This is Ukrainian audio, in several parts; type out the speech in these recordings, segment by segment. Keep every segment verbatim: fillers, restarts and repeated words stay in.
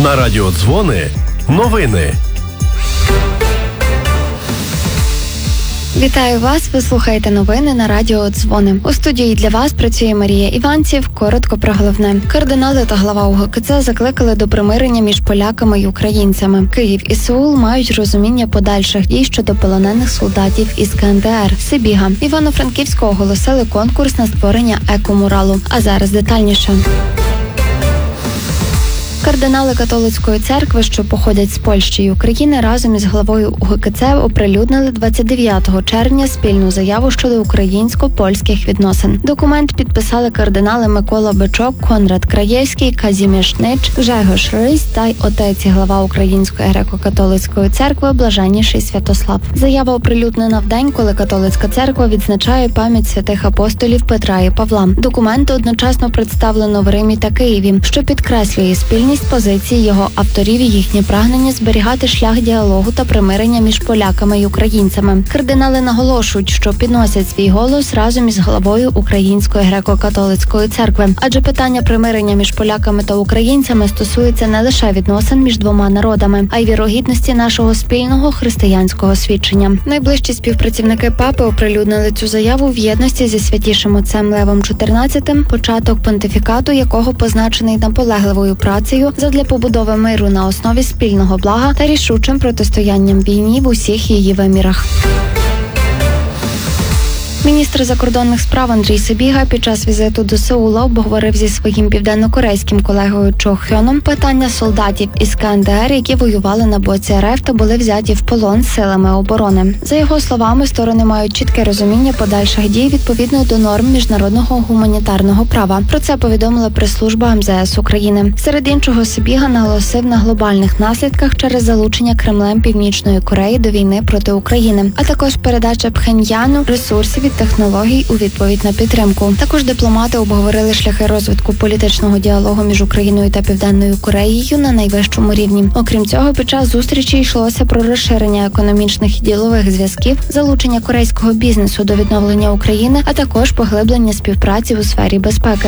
На радіо Дзвони новини. Вітаю вас, ви слухаєте новини на радіо Дзвони. У студії для вас працює Марія Іванців. Коротко про головне. Кардинали та глава УГКЦ закликали до примирення між поляками й українцями. Київ і Сеул мають розуміння подальших дій щодо полонених солдатів із КНДР. Сибіга. Івано-Франківську оголосили конкурс на створення екомуралу. А зараз детальніше. Кардинали католицької церкви, що походять з Польщі й України, разом із главою УГКЦ оприлюднили двадцять дев'ятого червня спільну заяву щодо українсько-польських відносин. Документ підписали кардинали Микола Бичок, Конрад Краєвський, Казімір Шнич, Гжегош Рись та й отець і глава Української греко-католицької церкви Блаженніший Святослав. Заява оприлюднена в день, коли католицька церква відзначає пам'ять святих апостолів Петра і Павла. Документ одночасно представлено в Римі та Києві, що підкреслює спільність позиції його авторів і їхнє прагнення зберігати шлях діалогу та примирення між поляками й українцями. Кардинали наголошують, що підносять свій голос разом із главою Української греко-католицької церкви. Адже питання примирення між поляками та українцями стосується не лише відносин між двома народами, а й вірогідності нашого спільного християнського свідчення. Найближчі співпрацівники папи оприлюднили цю заяву в єдності зі святішим отцем Левом чотирнадцятим, початок понтифікату якого позначений наполегливою працею задля побудови миру на основі спільного блага та рішучим протистоянням війні в усіх її вимірах. Міністр закордонних справ Андрій Сибіга під час візиту до Сеула обговорив зі своїм південнокорейським колегою Чо Хьоном питання солдатів із КНДР, які воювали на боці РФ та були взяті в полон силами оборони. За його словами, сторони мають чітке розуміння подальших дій відповідно до норм міжнародного гуманітарного права. Про це повідомила прес-служба ем зет ес України. Серед іншого, Сибіга наголосив на глобальних наслідках через залучення Кремлем Північної Кореї до війни проти України, а також передача Пхеньяну ресурсів і технологій у відповідь на підтримку. Також дипломати обговорили шляхи розвитку політичного діалогу між Україною та Південною Кореєю на найвищому рівні. Окрім цього, під час зустрічі йшлося про розширення економічних і ділових зв'язків, залучення корейського бізнесу до відновлення України, а також поглиблення співпраці у сфері безпеки.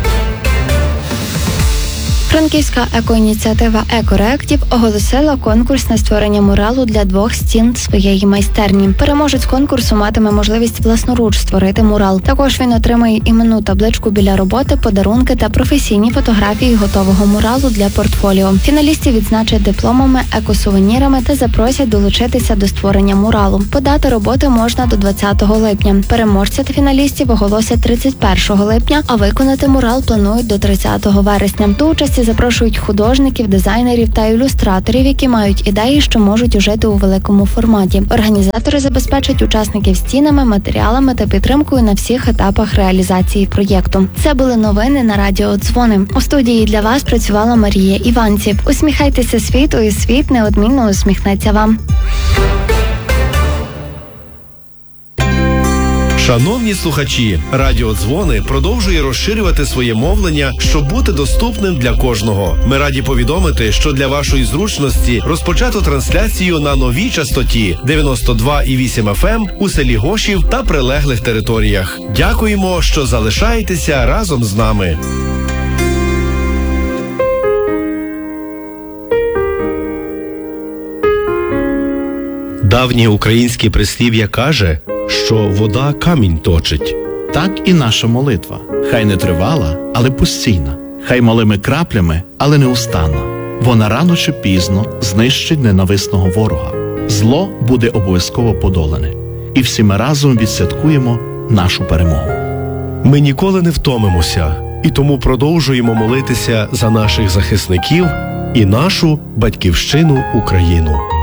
Франківська екоініціатива «Екореактів» оголосила конкурс на створення муралу для двох стін своєї майстерні. Переможець конкурсу матиме можливість власноруч створити мурал. Також він отримає іменну табличку біля роботи, подарунки та професійні фотографії готового муралу для портфоліо. Фіналістів відзначать дипломами, екосувенірами та запросять долучитися до створення муралу. Подати роботи можна до двадцятого липня. Переможця та фіналістів оголосять тридцять першого липня, а виконати мурал планують до тридцятого вересня. До участі запрошують художників, дизайнерів та ілюстраторів, які мають ідеї, що можуть ужити у великому форматі. Організатори забезпечать учасників стінами, матеріалами та підтримкою на всіх етапах реалізації проєкту. Це були новини на радіо Дзвони. У студії для вас працювала Марія Іванців. Усміхайтеся світу, і світ неодмінно усміхнеться вам. Шановні слухачі, радіо Дзвони продовжує розширювати своє мовлення, щоб бути доступним для кожного. Ми раді повідомити, що для вашої зручності розпочато трансляцію на новій частоті дев'яносто два і вісім еф ем у селі Гошів та прилеглих територіях. Дякуємо, що залишаєтеся разом з нами. Давнє українське прислів'я каже, що вода камінь точить. Так і наша молитва. Хай не тривала, але постійна. Хай малими краплями, але неустанна. Вона рано чи пізно знищить ненависного ворога. Зло буде обов'язково подолане. І всі ми разом відсвяткуємо нашу перемогу. Ми ніколи не втомимося, і тому продовжуємо молитися за наших захисників і нашу батьківщину Україну.